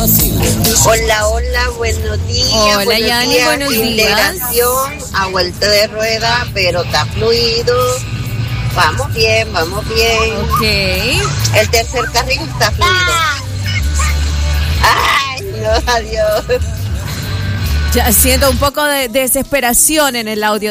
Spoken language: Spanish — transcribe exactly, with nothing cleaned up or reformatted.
fácil. Hola, hola, buenos días. Hola, buenos Yani, días. buenos días. Integración a vuelta de rueda, pero está fluido. Vamos bien, vamos bien. Ok. El tercer carril está fluido. Ay, no, adiós. Ya siento un poco de desesperación en el audio